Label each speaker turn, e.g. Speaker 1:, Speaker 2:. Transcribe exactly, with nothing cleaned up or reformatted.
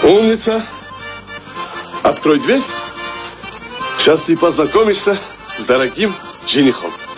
Speaker 1: Умница. Открой дверь. Сейчас ты познакомишься с дорогим женихом.